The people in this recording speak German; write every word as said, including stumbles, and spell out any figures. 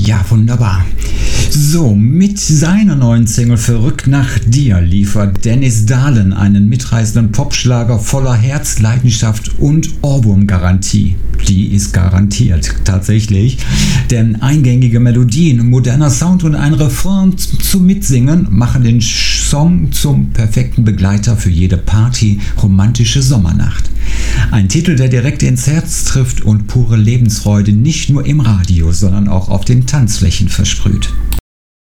Ja, wunderbar. So, mit seiner neuen Single Verrückt nach dir liefert Dennis Dahlen einen mitreißenden Popschlager voller Herz, Leidenschaft und Ohrwurmgarantie. Die ist garantiert, tatsächlich. Denn eingängige Melodien, moderner Sound und ein Refrain zum Mitsingen machen den Song zum perfekten Begleiter für jede Party, romantische Sommernacht. Ein Titel, der direkt ins Herz trifft und pure Lebensfreude nicht nur im Radio, sondern auch auf den Tanzflächen versprüht.